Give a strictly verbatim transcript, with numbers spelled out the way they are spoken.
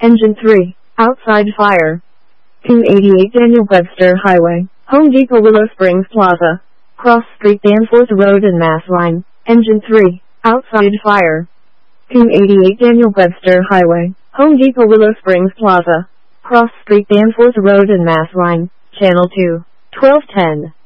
Engine three, outside fire. two eighty-eight Daniel Webster Highway, Home Depot Willow Springs Plaza. Cross Street Danforth Road and Mass Line. Engine three, outside fire. two eighty-eight Daniel Webster Highway, Home Depot Willow Springs Plaza. Cross Street Danforth Road and Mass Line. Channel two, twelve ten.